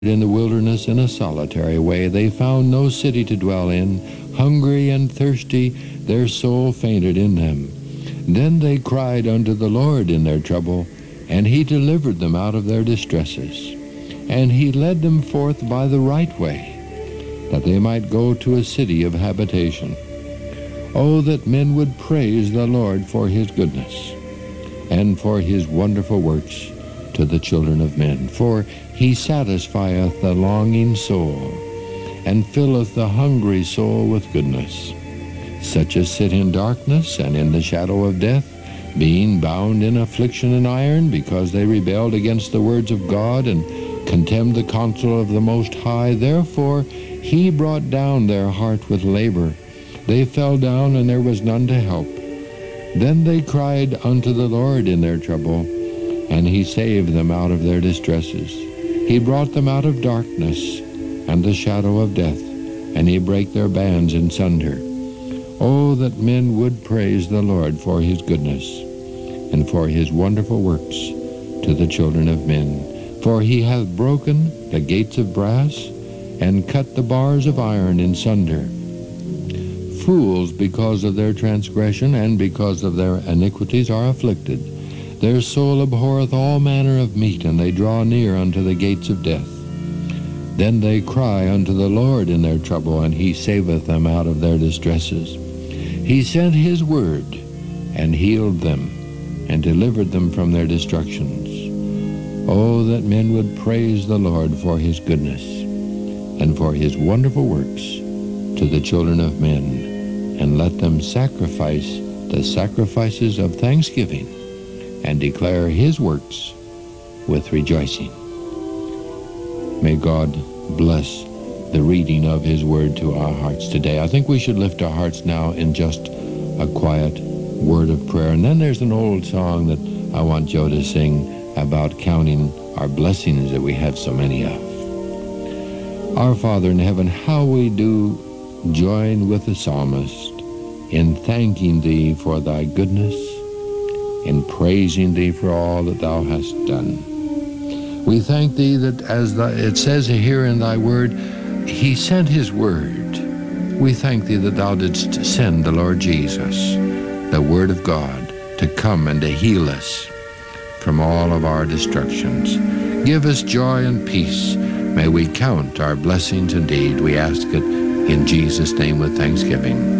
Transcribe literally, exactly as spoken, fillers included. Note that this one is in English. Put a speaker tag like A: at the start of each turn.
A: In the wilderness in a solitary way, they found no city to dwell in. Hungry and thirsty, their soul fainted in them. Then they cried unto the Lord in their trouble, and he delivered them out of their distresses. And he led them forth by the right way, that they might go to a city of habitation. Oh, that men would praise the Lord for his goodness, and for his wonderful works to the children of men. For he satisfieth the longing soul, and filleth the hungry soul with goodness. Such as sit in darkness and in the shadow of death, being bound in affliction and iron, because they rebelled against the words of God, and contemned the counsel of the Most High. Therefore he brought down their heart with labor. They fell down, and there was none to help. Then they cried unto the Lord in their trouble, and he saved them out of their distresses. He brought them out of darkness and the shadow of death, and he brake their bands in sunder. Oh, that men would praise the Lord for his goodness, and for his wonderful works to the children of men. For he hath broken the gates of brass, and cut the bars of iron in sunder. Fools, because of their transgression and because of their iniquities, are afflicted. Their soul abhorreth all manner of meat, and they draw near unto the gates of death. Then they cry unto the Lord in their trouble, and he saveth them out of their distresses. He sent his word, and healed them, and delivered them from their destructions. Oh, that men would praise the Lord for his goodness, and for his wonderful works to the children of men, and let them sacrifice the sacrifices of thanksgiving, and declare his works with rejoicing. May God bless the reading of his word to our hearts today. I think we should lift our hearts now in just a quiet word of prayer. And then there's an old song that I want Joe to sing about counting our blessings that we have so many of. Our Father in heaven, how we do join with the psalmist in thanking thee for thy goodness, in praising thee for all that thou hast done. We thank thee that, as the, it says here in thy word, he sent his word. We thank thee that thou didst send the Lord Jesus, the word of God, to come and to heal us from all of our destructions. Give us joy and peace. May we count our blessings indeed. We ask it in Jesus' name with thanksgiving.